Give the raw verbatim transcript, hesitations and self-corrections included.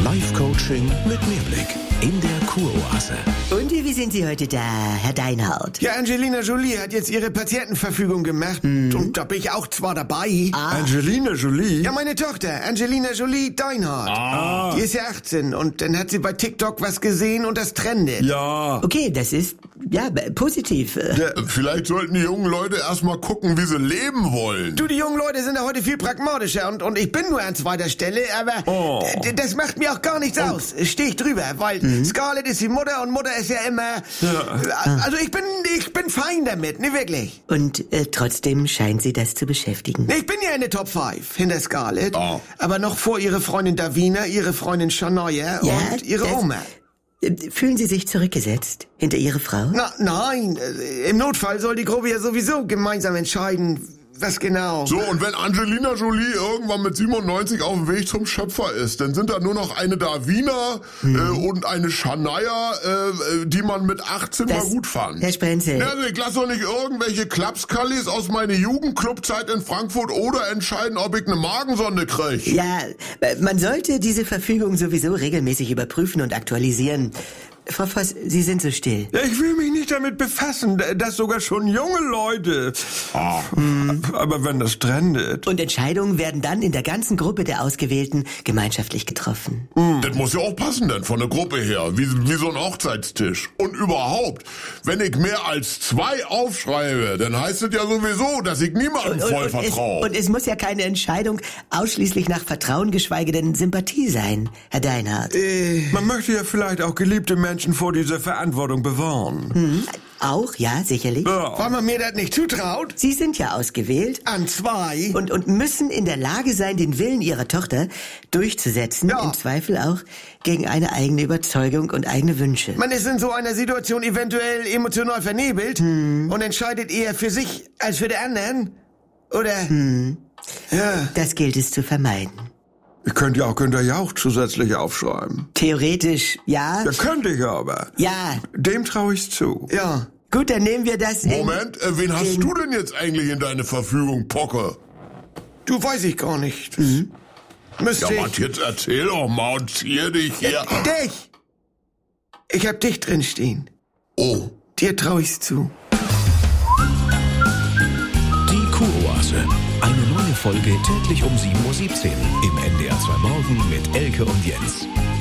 Life-Coaching mit Mehrblick in der Kuroase. Und wie sind Sie heute da, Herr Deinhardt? Ja, Angelina Jolie hat jetzt ihre Patientenverfügung gemacht. Mhm. Und da bin ich auch zwar dabei. Ah. Angelina Jolie? Ja, meine Tochter, Angelina Jolie Deinhardt. Ah. Die ist ja achtzehn und dann hat sie bei TikTok was gesehen und das trendet. Ja. Okay, das ist, ja, positiv. Ja, vielleicht sollten die jungen Leute erstmal gucken, wie sie leben wollen. Du, die jungen Leute sind ja heute viel pragmatischer und, und ich bin nur an zweiter Stelle, aber Oh. d- das macht mir auch gar nichts Und- aus. Steh ich drüber, weil Mhm. Scarlett ist die Mutter und Mutter ist ja immer... Ja. Also ich bin, ich bin fein damit, ne, wirklich. Und äh, trotzdem scheint Sie das zu beschäftigen. Ich bin ja in der Top fünf hinter Scarlett, Oh. aber noch vor ihre Freundin Davina, ihre Freundin Shania Ja, und ihre das- Oma. Äh, Fühlen Sie sich zurückgesetzt hinter Ihre Frau? Na, nein, äh, im Notfall soll die Gruppe ja sowieso gemeinsam entscheiden, was genau. So, und wenn Angelina Jolie irgendwann mit siebenundneunzig auf dem Weg zum Schöpfer ist, dann sind da nur noch eine Davina Mhm. äh, und eine Shania, äh, die man mit achtzehn Das- mal gut fand. Herr Sprenzel. Ja, also ich lasse doch nicht irgendwelche Klapskallis aus meiner Jugendclubzeit in Frankfurt oder entscheiden, ob ich eine Magensonde krieg. Ja, äh, man sollte diese Verfügung sowieso regelmäßig überprüfen und aktualisieren. Frau Voss, Sie sind so still. Ja, ich will mich nicht damit befassen, dass sogar schon junge Leute. Ah. Hm, aber wenn das trendet. Und Entscheidungen werden dann in der ganzen Gruppe der Ausgewählten gemeinschaftlich getroffen. Das muss ja auch passen denn von der Gruppe her, wie, wie so ein Hochzeitstisch. Und überhaupt, wenn ich mehr als zwei aufschreibe, dann heißt es ja sowieso, dass ich niemandem voll es, vertraue. und es muss ja keine Entscheidung ausschließlich nach Vertrauen, geschweige denn Sympathie sein, Herr Deinhardt. Man möchte ja vielleicht auch geliebte Menschen vor dieser Verantwortung bewahren. Hm, auch, ja, sicherlich. Ja. Weil man mir das nicht zutraut? Sie sind ja ausgewählt An zwei? und, und müssen in der Lage sein, den Willen Ihrer Tochter durchzusetzen, Ja. im Zweifel auch gegen eine eigene Überzeugung und eigene Wünsche. Man ist in so einer Situation eventuell emotional vernebelt und entscheidet eher für sich als für die anderen? Oder? Ja. Das gilt es zu vermeiden. Ich könnte ja auch Günter Jauch zusätzlich aufschreiben. Theoretisch, ja. Ja, könnte ich aber. Ja. Dem traue ich zu. Ja. Gut, dann nehmen wir das in- Moment, äh, wen hast in- du denn jetzt eigentlich in deine Verfügung, Pocke? Du, weiß ich gar nicht. Mhm. Müsste Ja, ich... Mann, jetzt erzähl doch mal und zieh dich hier. Dich! Ich hab dich drin stehen. Oh. Dir trau ich's zu. Die Kuroase. Eine neue Folge täglich um sieben Uhr siebzehn im N D R zwei Morgen mit Elke und Jens.